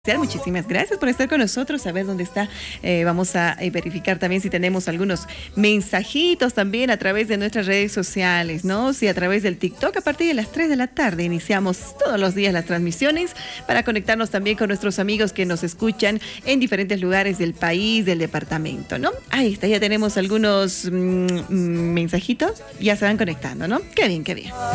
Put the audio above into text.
Muchísimas gracias por estar con nosotros, a ver dónde está. Vamos a verificar también si tenemos algunos mensajitos también a través de nuestras redes sociales, ¿no? Si a través del TikTok a partir de las 3 de la tarde iniciamos todos los días las transmisiones para conectarnos también con nuestros amigos que nos escuchan en diferentes lugares del país, del departamento, ¿no? Ahí está, ya tenemos algunos mensajitos, ya se van conectando, ¿no? Qué bien, qué bien.